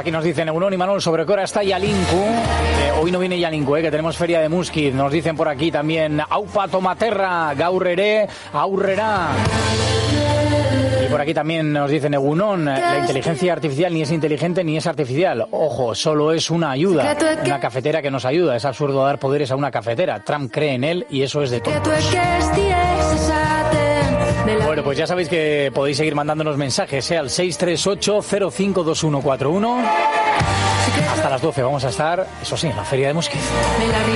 aquí nos dicen Egunon y Manuel, sobre qué hora está Yalinku. Hoy no viene Yalinku, que tenemos feria de Muskiz. Nos dicen por aquí también Aupa Tomaterra, Gaurreré, Aurrerá. Y por aquí también nos dicen Egunon, la inteligencia artificial ni es inteligente ni es artificial. Ojo, solo es una ayuda, una cafetera que nos ayuda. Es absurdo dar poderes a una cafetera. Trump cree en él y eso es de tontos. Bueno, pues ya sabéis que podéis seguir mandándonos mensajes, al 638-052141. Hasta las 12 vamos a estar, eso sí, en la feria de Muskiz.